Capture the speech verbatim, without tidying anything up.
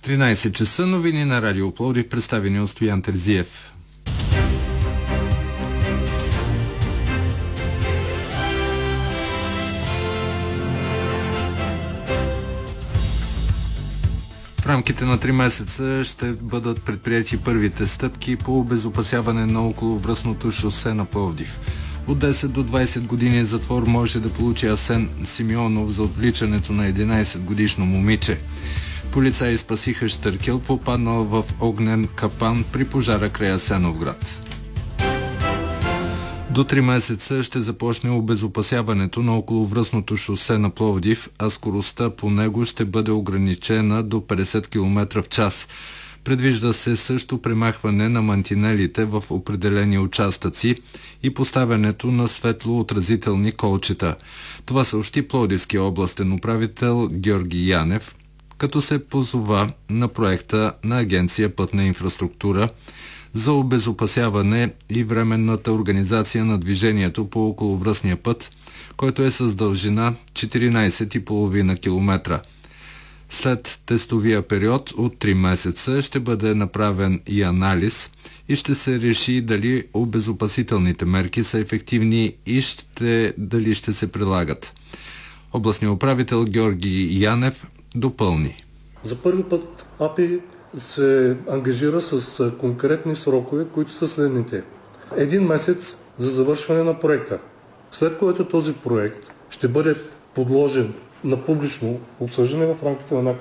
тринайсет часа, новини на Радио Пловдив, представени от Стоян Терзиев. В рамките на три месеца ще бъдат предприяти първите стъпки по обезопасяване на околовръстното шосе на Пловдив. От десет до двайсет години затвор може да получи Асен Симеонов за отвличането на единайсетгодишно момиче. Полицаи спасиха щъркел, попаднал в огнен капан при пожара край Асеновград. До три месеца ще започне обезопасяването на околовръстното шосе на Пловдив, а скоростта по него ще бъде ограничена до петдесет километра в час. Предвижда се също премахване на мантинелите в определени участъци и поставянето на светлоотразителни колчета. Това съобщи Пловдивския областен управител Георги Янев, като се позова на проекта на Агенция Пътна инфраструктура за обезопасяване и временната организация на движението по околовръстния път, който е с дължина четиринайсет и половина километра. След тестовия период от три месеца ще бъде направен и анализ и ще се реши дали обезопасителните мерки са ефективни и ще, дали ще се прилагат. Областният управител Георги Янев допълни. За първи път АПИ се ангажира с конкретни срокове, които са следните. Един месец за завършване на проекта, след което този проект ще бъде подложен на публично обсъждане в рамките на